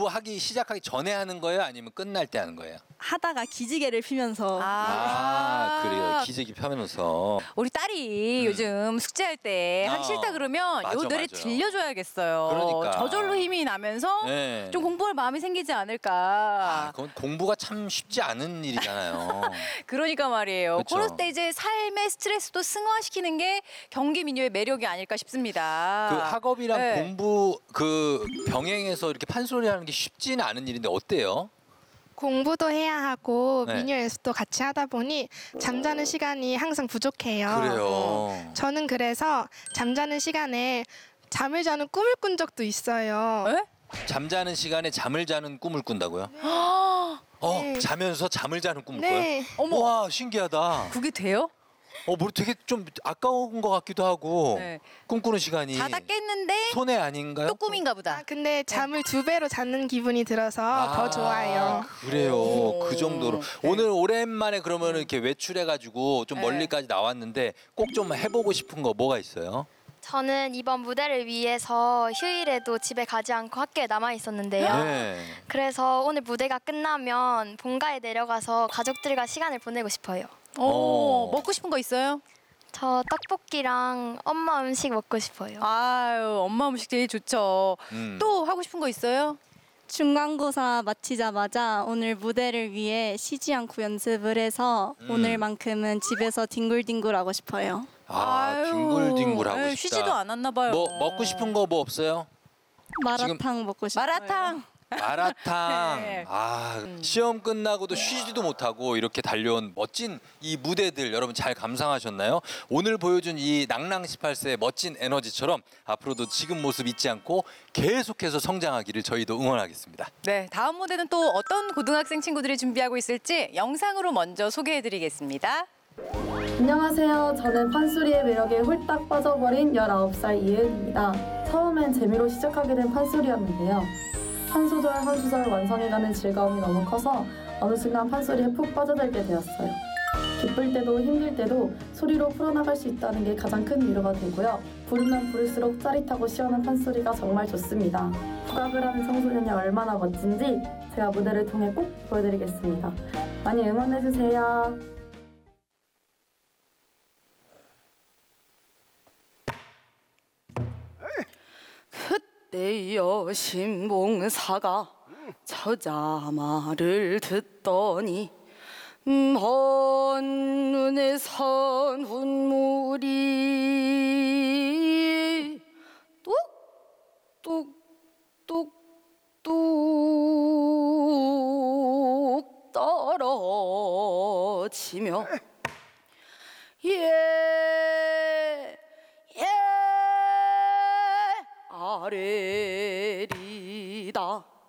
공부하기 시작하기 전에 하는 거예요? 아니면 끝날 때 하는 거예요? 하다가 기지개를 피면서 그래요. 기저귀 펴면서. 우리 딸이 요즘 숙제할 때 하기 싫다 그러면 맞아, 요 노래 맞아. 들려줘야겠어요. 그러니까. 저절로 힘이 나면서 네. 좀 공부할 마음이 생기지 않을까. 그건 공부가 참 쉽지 않은 일이잖아요. 그러니까 말이에요. 그쵸. 그럴 때 이제 삶의 스트레스도 승화시키는 게 경기 민요의 매력이 아닐까 싶습니다. 그 학업이랑 네. 공부 그 병행해서 이렇게 판소리하는 게 쉽지는 않은 일인데 어때요? 공부도 해야 하고 네. 민요 연습도 같이 하다 보니 잠자는 시간이 항상 부족해요. 그래요. 저는 그래서 잠자는 시간에 잠을 자는 꿈을 꾼 적도 있어요. 에? 잠자는 시간에 잠을 자는 꿈을 꾼다고요? 네. 자면서 잠을 자는 꿈을 네. 꿔요? 어머. 와, 신기하다. 그게 돼요? 뭐 되게 좀 아까운 것 같기도 하고 네. 꿈꾸는 시간이 자다 깼는데 손해 아닌가요? 또 꿈인가 보다. 근데 잠을 2배로 자는 기분이 들어서 더 좋아요. 그래요. 오. 그 정도로. 네. 오늘 오랜만에 그러면 이렇게 외출해가지고 좀 네. 멀리까지 나왔는데 꼭 좀 해보고 싶은 거 뭐가 있어요? 저는 이번 무대를 위해서 휴일에도 집에 가지 않고 학교에 남아 있었는데요. 네. 그래서 오늘 무대가 끝나면 본가에 내려가서 가족들과 시간을 보내고 싶어요. 먹고 싶은 거 있어요? 저 떡볶이랑 엄마 음식 먹고 싶어요. 아유, 엄마 음식 제일 좋죠. 또 하고 싶은 거 있어요? 중간고사 마치자마자 오늘 무대를 위해 쉬지 않고 연습을 해서 오늘만큼은 집에서 뒹굴뒹굴하고 싶어요. 아유, 뒹굴뒹굴하고 싶다. 쉬지도 않았나 봐요. 뭐 먹고 싶은 거 뭐 없어요? 마라탕 먹고 싶어요. 마라탕. 마라탕. 네. 시험 끝나고도 쉬지도 못하고 이렇게 달려온 멋진 이 무대들 여러분 잘 감상하셨나요? 오늘 보여준 이 낭랑 18세의 멋진 에너지처럼 앞으로도 지금 모습 잊지 않고 계속해서 성장하기를 저희도 응원하겠습니다. 네, 다음 무대는 또 어떤 고등학생 친구들이 준비하고 있을지 영상으로 먼저 소개해드리겠습니다. 안녕하세요. 저는 판소리의 매력에 홀딱 빠져버린 19살 이은입니다. 처음엔 재미로 시작하게 된 판소리였는데요. 한 소절 한 소절 완성해가는 즐거움이 너무 커서 어느 순간 판소리에 푹 빠져들게 되었어요. 기쁠 때도 힘들 때도 소리로 풀어나갈 수 있다는 게 가장 큰 위로가 되고요. 부르면 부를수록 짜릿하고 시원한 판소리가 정말 좋습니다. 국악을 하는 청소년이 얼마나 멋진지 제가 무대를 통해 꼭 보여드리겠습니다. 많이 응원해주세요. 그때여 신봉사가 저자 말을 듣더니 먼 눈에 선 운물이 뚝뚝뚝뚝 떨어지며 아래리다